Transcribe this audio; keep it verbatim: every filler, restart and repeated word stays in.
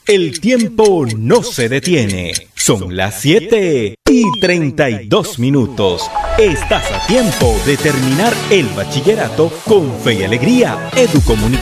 El tiempo no se detiene. Son las siete y treinta y dos minutos. Estás a tiempo de terminar el bachillerato con fe y alegría. Educomunicación.